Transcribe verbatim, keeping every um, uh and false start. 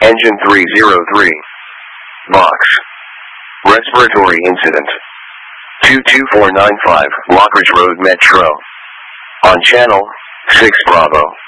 Engine three zero three. Box. Respiratory incident. two two four nine five, Lockridge Road Metro. On channel, six Bravo.